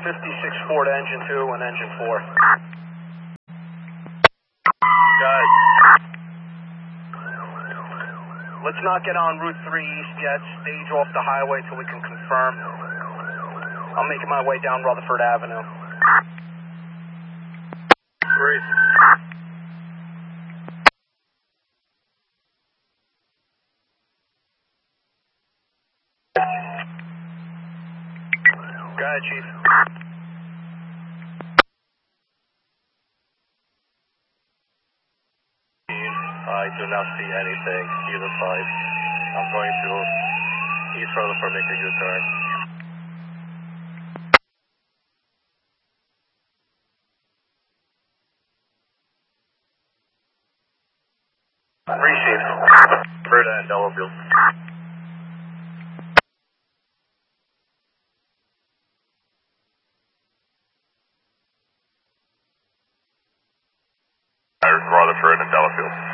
56 Ford, engine 2 and engine 4. Guys. Let's not get on Route 3 East yet. Stage off the highway till we can confirm. I'm making my way down Rutherford Avenue. Great. Go ahead, Chief. I do not see anything either side. I'm going to East Rutherford, make a U-turn. Receive. Fred and Delafield. Rutherford and Delafield.